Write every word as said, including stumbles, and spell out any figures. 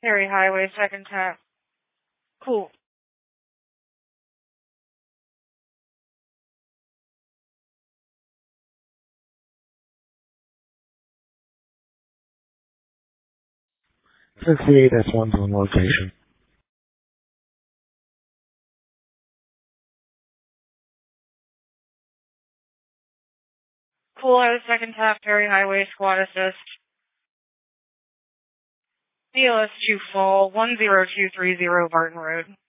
Perry Highway, second tap. Cool. sixty-eight S one's on location. Cool, I was second tap, Perry Highway, squad assist. C L S two fall, one zero two three zero Barton Road.